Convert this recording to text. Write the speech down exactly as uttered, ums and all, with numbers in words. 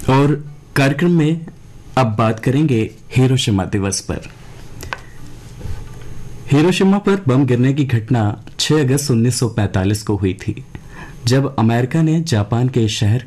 और कार्यक्रम में अब बात करेंगे हिरोशिमा दिवस पर। हिरोशिमा पर बम गिरने की घटना छह अगस्त उन्नीस सौ पैंतालीस को हुई थी, जब अमेरिका ने जापान के शहर